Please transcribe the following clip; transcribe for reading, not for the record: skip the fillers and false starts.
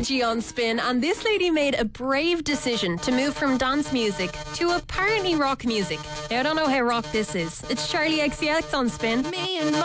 Reggie on Spin, and this lady made a brave decision to move from dance music to apparently rock music. Now, I don't know how rock this is. It's Charlie XCX on Spin. Me and